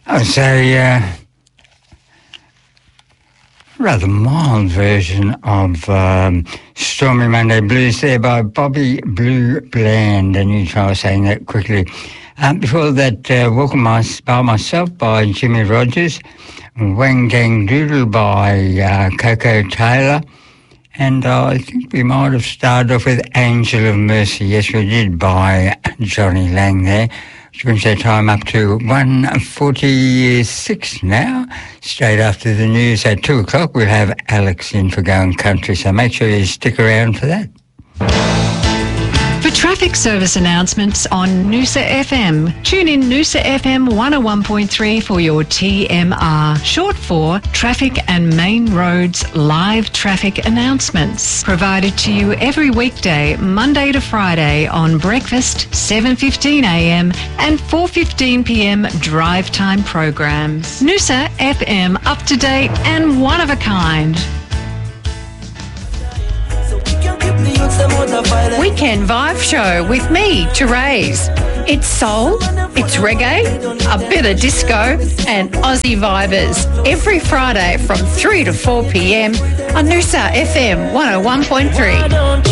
I say rather mild version of Stormy Monday Blues there by Bobby Blue Bland, and you try saying that quickly. Before that, Walking by Myself by Jimmy Rogers, Wang Dang Doodle by Coco Taylor, and I think we might have started off with Angel of Mercy. Yes, we did, by Johnny Lang there. Which brings our time up to 1:46 now. Straight after the news at 2 o'clock, we'll have Alex in for Going Country, so make sure you stick around for that. For traffic service announcements on Noosa FM, tune in Noosa FM 101.3 for your TMR, short for Traffic and Main Roads Live Traffic Announcements. Provided to you every weekday, Monday to Friday on breakfast, 7:15am and 4:15pm drive time programs. Noosa FM, up to date and one of a kind. Weekend Vibe Show with me, Therese. It's soul, it's reggae, a bit of disco and Aussie vibers every Friday from 3 to 4pm on Noosa FM 101.3.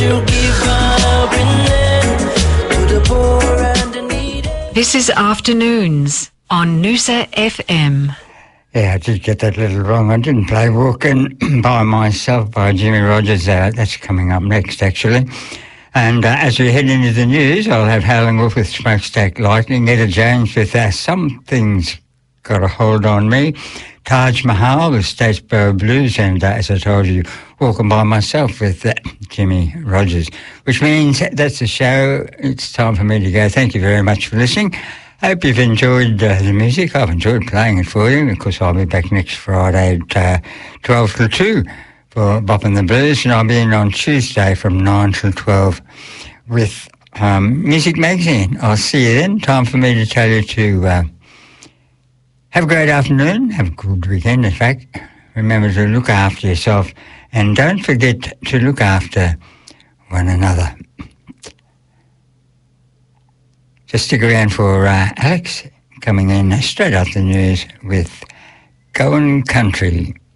This is Afternoons on Noosa FM. Yeah, I did get that little wrong. I didn't play Walking by Myself by Jimmy Rogers. That's coming up next, actually. And as we head into the news, I'll have Howling Wolf with Smokestack Lightning, Etta James with Something's Got a Hold on Me, Taj Mahal with Statesboro Blues, and as I told you, Walking by Myself with Jimmy Rogers, which means that's the show. It's time for me to go. Thank you very much for listening. I hope you've enjoyed the music. I've enjoyed playing it for you. Of course, I'll be back next Friday at 12 till 2 for Bop and the Blues, and I'll be in on Tuesday from 9 till 12 with Music Magazine. I'll see you then. Time for me to tell you to have a great afternoon, have a good weekend, in fact. Remember to look after yourself, and don't forget to look after one another. Just stick around for Alex coming in straight after the news with Going Country.